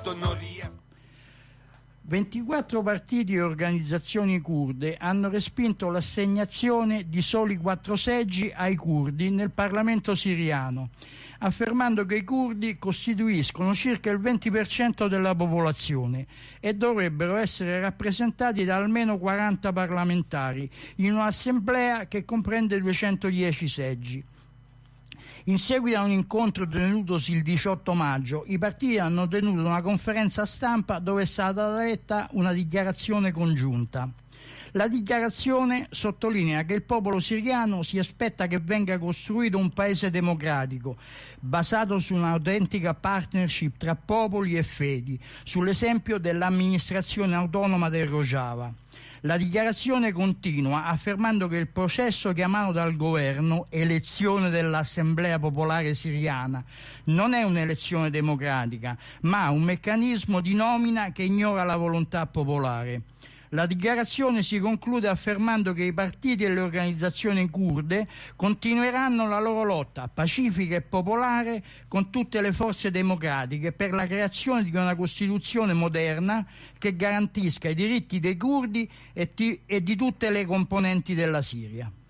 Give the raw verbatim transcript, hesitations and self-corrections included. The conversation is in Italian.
tutto non riesco. ventiquattro partiti e organizzazioni curde hanno respinto l'assegnazione di soli quattro seggi ai curdi nel Parlamento siriano, affermando che i curdi costituiscono circa il venti per cento della popolazione e dovrebbero essere rappresentati da almeno quaranta parlamentari in un'assemblea che comprende duecentodieci seggi. In seguito a un incontro tenutosi il diciotto maggio, i partiti hanno tenuto una conferenza stampa dove è stata letta una dichiarazione congiunta. La dichiarazione sottolinea che il popolo siriano si aspetta che venga costruito un paese democratico, basato su un'autentica partnership tra popoli e fedi, sull'esempio dell'amministrazione autonoma del Rojava. La dichiarazione continua affermando che il processo chiamato dal governo elezione dell'Assemblea Popolare Siriana non è un'elezione democratica, ma un meccanismo di nomina che ignora la volontà popolare. La dichiarazione si conclude affermando che i partiti e le organizzazioni curde continueranno la loro lotta pacifica e popolare con tutte le forze democratiche per la creazione di una Costituzione moderna che garantisca i diritti dei curdi e di tutte le componenti della Siria.